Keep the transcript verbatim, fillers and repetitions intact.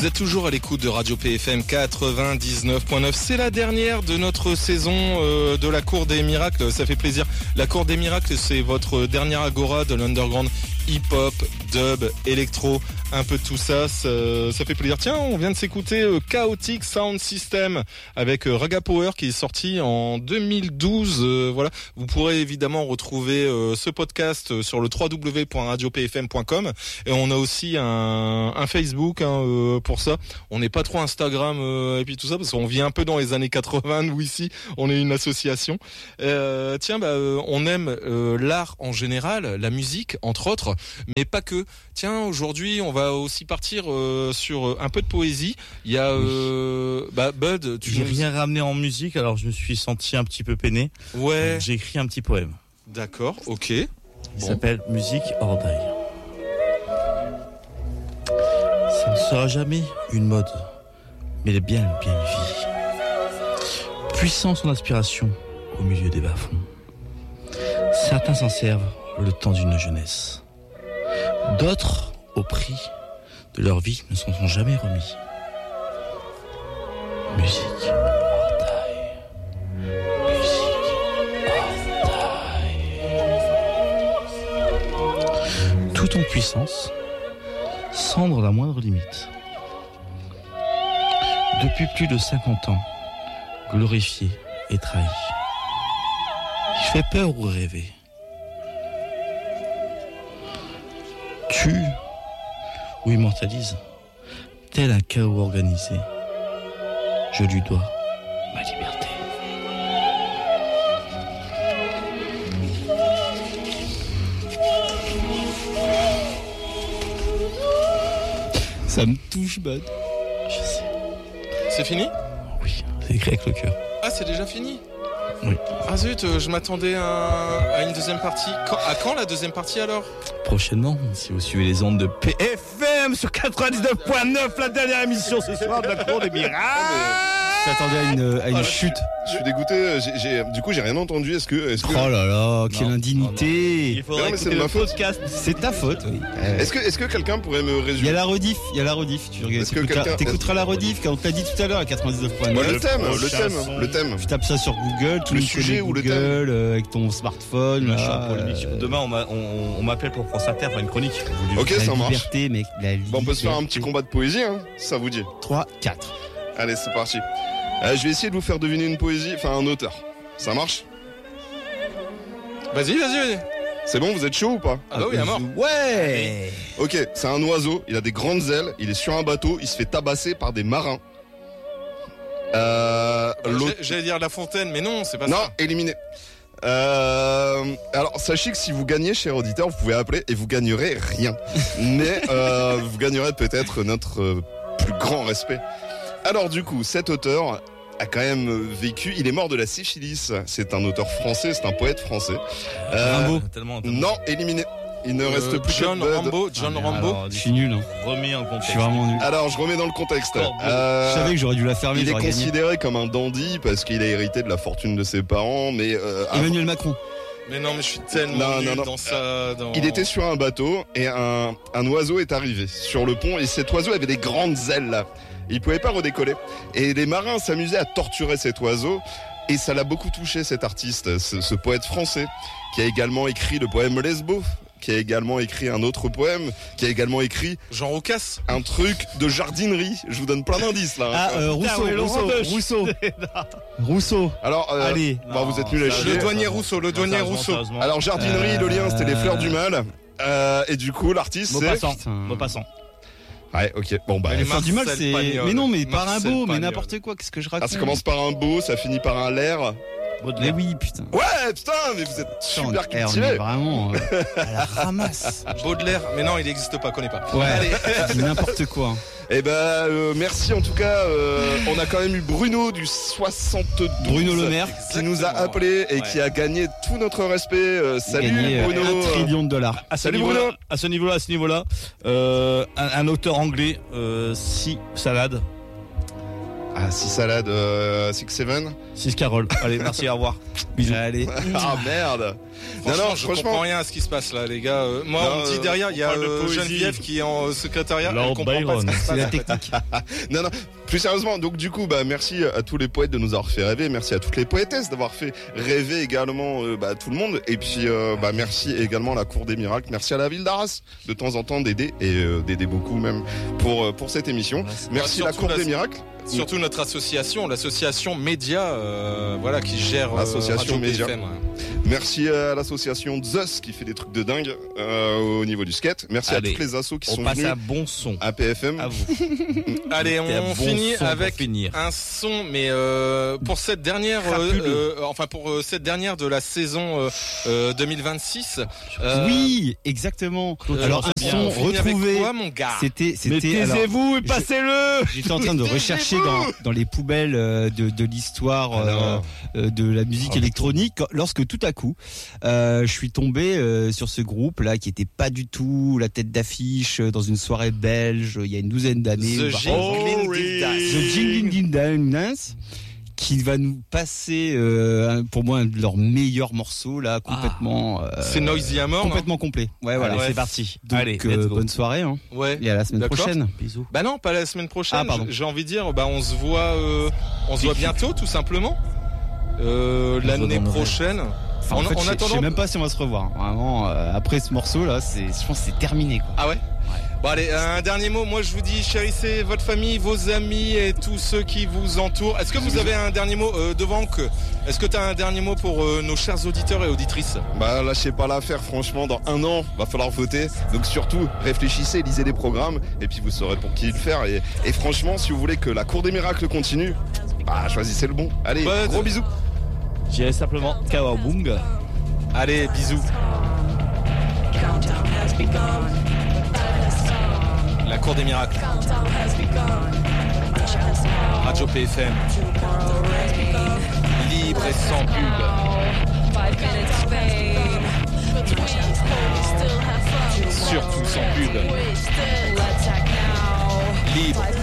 Vous êtes toujours à l'écoute de Radio P F M quatre-vingt-dix-neuf point neuf. C'est la dernière de notre saison euh, de la Cour des Miracles. Ça fait plaisir. La Cour des Miracles, c'est votre dernière agora de l'underground hip-hop, dub, électro, un peu de tout ça, ça. Ça fait plaisir. Tiens, on vient de s'écouter euh, Chaotic Sound System avec euh, Raga Power qui est sorti en deux mille douze. Euh, voilà. Vous pourrez évidemment retrouver euh, ce podcast sur le w w w point radio p f m point com et on a aussi un, un Facebook hein, euh, pour ça. On n'est pas trop Instagram euh, et puis tout ça parce qu'on vit un peu dans les années quatre-vingts. Nous ici, on est une association. Euh, tiens, bah, euh, on aime euh, l'art en général, la musique entre autres. Mais pas que. Tiens, aujourd'hui, on va aussi partir euh, sur un peu de poésie. Il y a euh, oui. bah, Bud. Tu J'ai nous... rien ramené en musique, alors je me suis senti un petit peu peiné. Ouais. Donc, j'ai écrit un petit poème. D'accord, ok. Il bon. s'appelle Musique hors d'ail. Ça ne sera jamais une mode, mais bien, bien une vie. Puissant son aspiration au milieu des bas-fonds. Certains s'en servent le temps d'une jeunesse. D'autres, au prix de leur vie, ne s'en sont jamais remis. Musique hors d'ail. Musique hors d'ail. Tout en puissance, sans la moindre limite. Depuis plus de cinquante ans, glorifié et trahi. Il fait peur ou rêver. Tue ou immortalise, tel un chaos organisé, je lui dois ma liberté. Ça me touche, Bud. Je sais. C'est fini ? Oui, c'est écrit avec le cœur. Ah, c'est déjà fini ? Oui. Ah zut, je m'attendais à, à une deuxième partie. Quand, à quand la deuxième partie alors ? Prochainement, si vous suivez les ondes de P F M sur quatre-vingt-dix-neuf point neuf, la dernière émission ce soir de la Cour des Miracles. Je m'attendais à une, à une ah, chute. Je suis dégoûté. J'ai, j'ai, du coup, j'ai rien entendu. Est-ce que, est-ce que... Oh là là, quelle non, indignité. Non, non. Il faudrait non, écouter le podcast. C'est ta faute, oui. Est-ce que, est-ce que quelqu'un pourrait me résumer ? Il y a la rediff, il y a la rediff. Tu regardes, t'écouteras, t'écouteras la rediff, car on t'a dit tout à l'heure à quatre-vingt-dix-neuf point neuf. Ouais, le thème, le thème, le thème. Tu tapes ça sur Google, tout le sujet ou Google, le thème euh, avec ton smartphone. Là, euh... Demain, on, m'a, on, on m'appelle pour France Inter faire une chronique. Ok, la ça marche. Liberté, mec, la bon, on peut se faire un petit combat de poésie, hein, ça vous dit ? trois, quatre. Allez, c'est parti. Euh, je vais essayer de vous faire deviner une poésie, enfin un auteur. Ça marche ? Vas-y, vas-y, vas-y. C'est bon, vous êtes chaud ou pas ? Ah bah oui, à mort. Ouais. Ok, c'est un oiseau, il a des grandes ailes, il est sur un bateau, il se fait tabasser par des marins. Euh, l'autre... J'allais dire La Fontaine, mais non, c'est pas non, ça. Non, éliminé. Euh, alors sachez que si vous gagnez, cher auditeur, vous pouvez appeler et vous gagnerez rien. Mais euh, vous gagnerez peut-être notre euh, plus grand respect. Alors du coup, cet auteur a quand même vécu, il est mort de la syphilis. C'est un auteur français, c'est un poète français. Euh, Rimbaud, tellement, tellement. Non, éliminé. Il ne reste euh, plus John que Rambo, John ah, Rambo. Alors, je suis nul. Hein. Remets en contexte. Je suis vraiment nul. Alors, je remets dans le contexte. Euh, je savais que j'aurais dû la fermer. Il est considéré gagné. comme un dandy parce qu'il a hérité de la fortune de ses parents, mais euh, Emmanuel avant... Macron. Mais non, mais je suis tellement non, nul non, non. dans ça. Dans... Il était sur un bateau et un, un oiseau est arrivé sur le pont et cet oiseau avait des grandes ailes là. Il pouvait pas redécoller. Et les marins s'amusaient à torturer cet oiseau. Et ça l'a beaucoup touché, cet artiste, ce, ce poète français, qui a également écrit le poème Lesbo, qui a également écrit un autre poème, qui a également écrit Jean Rocasse, un truc de jardinerie. Je vous donne plein d'indices là. Ah, euh, Rousseau, Rousseau, Rousseau, Rousseau. Alors, euh, allez, bah, non, vous êtes nuls à chier. Le douanier Rousseau, le douanier Rousseau. Alors jardinerie, euh... le lien, c'était les fleurs du mal. Euh, et du coup, l'artiste, Maupassant. c'est Maupassant. Ouais, ok. Bon, bah. Les fleurs du mal, c'est. Mais non, mais par un beau, mais n'importe quoi. Qu'est-ce que je raconte ? Ah, ça commence par un beau, ça finit par un l'air. Mais oui, putain. Ouais, putain, mais vous êtes super cultivés. Vraiment euh, à la ramasse. Baudelaire, mais non, il n'existe pas, connais pas. Ouais, allez. N'importe quoi. Eh ben, euh, merci en tout cas. Euh, on a quand même eu Bruno du soixante-douze. Bruno Le Maire. Qui nous a appelé et ouais. qui a gagné tout notre respect. Euh, salut gagné, Bruno. Un trillion de dollars. À ce salut Bruno. Bruno. À ce niveau-là, à ce niveau-là, euh, un, un auteur anglais, euh, Si Salade. Ah, Ah, six salades, euh, six seven. six Carole. Allez, merci, au revoir. Bisous. Allez. Ah merde. Franchement, non, non, je franchement, comprends rien à ce qui se passe là, les gars. Euh, moi, non, on me dit euh, derrière, il y a parle de euh, poésie. Geneviève qui est en euh, secrétariat. Lord Elle comprend pas ce Byron. qui se C'est la passe. technique. non, non. Plus sérieusement, donc du coup, bah merci à tous les poètes de nous avoir fait rêver, merci à toutes les poétesses d'avoir fait rêver également euh, bah, tout le monde, et puis euh, bah merci également à la Cour des Miracles, merci à la ville d'Arras de temps en temps d'aider et euh, d'aider beaucoup même pour euh, pour cette émission. Merci à la surtout Cour la- des Miracles. Surtout notre association, l'association Média, euh, voilà, qui gère euh, L'association Radio Média. P F M, ouais. Merci à l'association Zeus qui fait des trucs de dingue euh, au niveau du skate. Merci Allez, à toutes les assos qui On sont passe venus à bon son. à P F M. À vous. Allez, Et à on bon finit son pour avec finir. un son, mais euh, pour cette dernière, euh, Crapuleux. euh, enfin pour euh, cette dernière de la saison euh, euh, deux mille vingt-six. euh, Oui, exactement. euh, Alors un bien, son on finit avec retrouvé. quoi, mon gars? C'était, Mais c'était. alors, taisez-vous et je- passez-le. J'étais en train de rechercher dans, dans les poubelles euh, de, de l'histoire euh, euh, de la musique Ah, électronique lorsque tout à coup euh, je suis tombé euh, sur ce groupe là qui était pas du tout la tête d'affiche euh, dans une soirée belge il y a une douzaine d'années. The Bah, Jingling oui. Dance. The Jingling Dance qui va nous passer euh, un- pour moi un de leurs meilleurs morceaux là complètement euh, C'est Noisy Amor, non? complètement complet. Ouais voilà. Allez, ouais. c'est parti. Donc Allez, euh, let's go. bonne soirée hein. Ouais. Et à la semaine D'accord. prochaine. Bisous. Bah non, pas la semaine prochaine. Ah, pardon. J'ai envie de dire, bah on se voit, euh, on se voit bientôt, tout simplement. Euh, On se L'année voit dans nos prochaine. Enfin, en, En- fait, en je sais- je attendant- sais même pas si on va se revoir. Vraiment, euh, après ce morceau-là, c'est, je pense que c'est terminé. Quoi. Ah ouais. Bon allez, un dernier mot. Moi je vous dis, chérissez votre famille, vos amis et tous ceux qui vous entourent. Est-ce que vous avez un dernier mot euh, devant que Est-ce que tu as un dernier mot pour euh, nos chers auditeurs et auditrices? Bah lâchez pas l'affaire, franchement, dans un an, va falloir voter. Donc surtout, réfléchissez, lisez les programmes, et puis vous saurez pour qui le faire. Et, et franchement, si vous voulez que la Cour des Miracles continue, bah choisissez le bon. Allez, Ouais, gros de- bisous. J'irai simplement Kawabung. Allez, bisous. La Cour des Miracles. Radio P F M. Libre et sans pub. Surtout sans pub. Libre